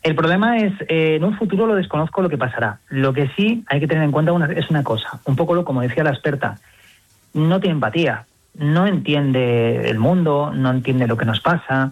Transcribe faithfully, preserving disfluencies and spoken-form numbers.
El problema es, eh, en un futuro lo desconozco lo que pasará. Lo que sí hay que tener en cuenta una, es una cosa, un poco lo como decía la experta, no tiene empatía, no entiende el mundo, no entiende lo que nos pasa,